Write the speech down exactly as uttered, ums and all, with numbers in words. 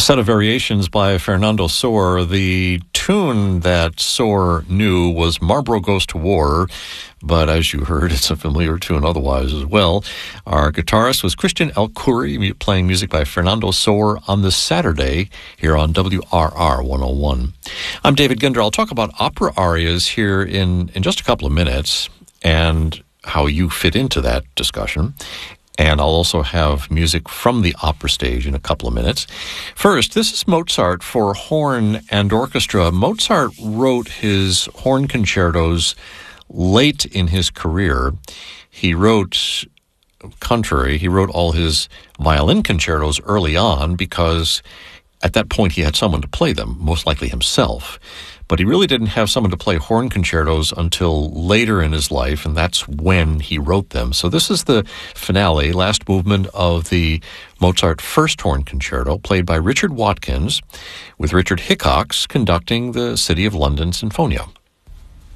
set of variations by Fernando Sor. The tune that Sor knew was Marlboro Goes to War, but as you heard, it's a familiar tune otherwise as well. Our guitarist was Christian El-Khoury, playing music by Fernando Sor on this Saturday here on W R R one oh one. I'm David Ginder. I'll talk about opera arias here in, in just a couple of minutes and how you fit into that discussion. And I'll also have music from the opera stage in a couple of minutes. First, this is Mozart for horn and orchestra. Mozart wrote his horn concertos late in his career. He wrote, contrary, he wrote all his violin concertos early on because at that point he had someone to play them, most likely himself. But he really didn't have someone to play horn concertos until later in his life, and that's when he wrote them. So this is the finale, last movement of the Mozart First Horn Concerto, played by Richard Watkins, with Richard Hickox conducting the City of London Sinfonia.